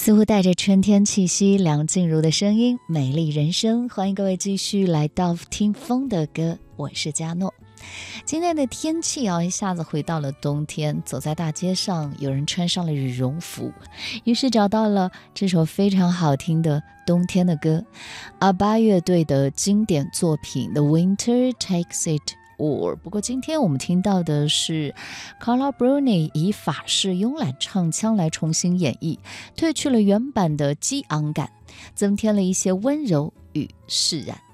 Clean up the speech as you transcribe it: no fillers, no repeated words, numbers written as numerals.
似乎带着春天气息，梁静茹的声音，美丽人生。欢迎各位继续来到听风的歌，我是佳诺。今天的天气一下子回到了冬天，走在大街上，有人穿上了羽绒服，于是找到了这首非常好听的冬天的歌，阿巴乐队的经典作品 The Winter Takes It。不过今天我们听到的是 Carla Bruni 以法式慵懒唱腔来重新演绎，褪去了原版的激昂感，增添了一些温柔与释然。